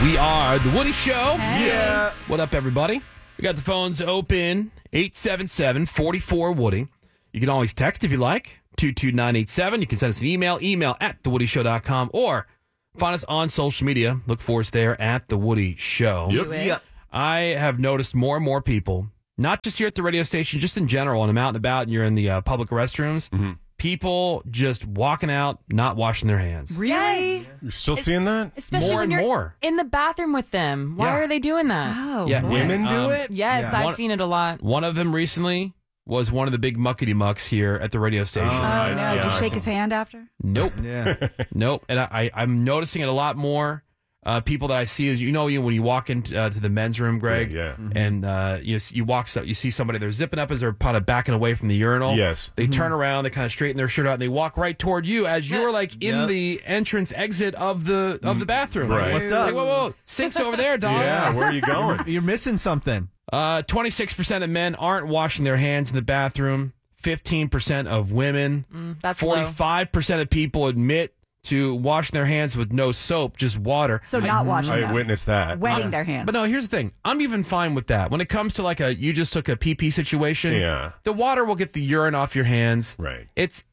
We are The Woody Show. Hey. Yeah. What up, everybody? We got the phones open, 877-44-WOODY. You can always text if you like, 22987. You can send us an email at thewoodyshow.com, or find us on social media. Look for us there at The Woody Show. Yep. I have noticed more and more people, not just here at the radio station, just in general, when I'm out and about and you're in the public restrooms, people just walking out, not washing their hands. Really? Yes. You're still seeing that? Especially More when and you're more. in the bathroom with them. Why Yeah. are they doing that? Oh, Yeah, Women do it? Yes, Yeah. I've seen it a lot. One of them recently was one of the big muckety mucks here at the radio station. Oh, Right. no. Yeah, Did you I shake his hand after? Nope. Yeah. Nope. And I'm noticing it a lot more. People that I see is, when you walk into to the men's room, Greg, Yeah. and you see somebody, they're zipping up as they're kind of backing away from the urinal. Yes. They turn around, they kind of straighten their shirt out, and they walk right toward you as you're like in the entrance exit of the bathroom. Right. What's up? Like, whoa, sink's over there, dog. Yeah, where are you going? You're missing something. 26% of men aren't washing their hands in the bathroom. 15% of women. That's low. 45% of people admit to washing their hands with no soap, just water. So not washing I them. witnessed that. Wetting their hands. But no, here's the thing. I'm even fine with that. When it comes to like you just took a pee-pee situation, Yeah. the water will get the urine off your hands. Right.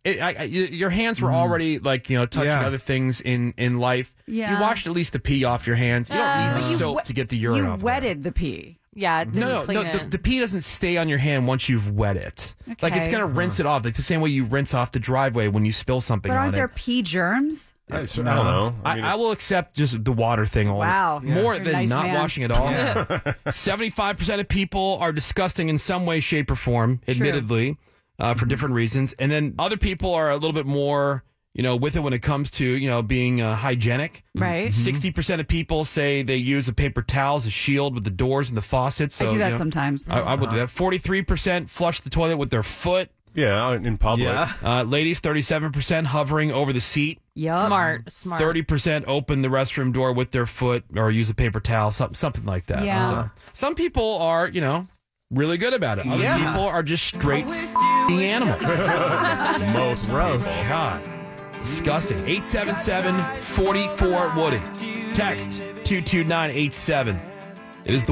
Your hands were already touching Yeah. other things in life. Yeah. You washed at least the pee off your hands. You don't need the But you soap wet- to get the urine you off. there. wetted the pee. Yeah, it didn't No, clean it. the pee doesn't stay on your hand once you've wet it. Like it's Okay. gonna rinse it off, like the same way you rinse off the driveway when you spill something But on aren't it. there pee germs? I don't know. I will accept just the water thing only. Wow. More You're a than nice not man. washing at all. 75% of people are disgusting in some way, shape, or form, admittedly, for different reasons. And then other people are a little bit more, with it when it comes to, being hygienic. Right. 60% of people say they use a paper towel as a shield with the doors and the faucets. So, I do that sometimes. I will do that. 43% flush the toilet with their foot. Yeah, in public. Yeah. Ladies, 37% hovering over the seat. Yup. Smart. 30% open the restroom door with their foot or use a paper towel, something like that. Yeah. So, some people are, really good about it. Other Yeah. people are just straight f***ing animals. Most Gross. God. Disgusting. 877-44-WOODY. Text 22987. It is the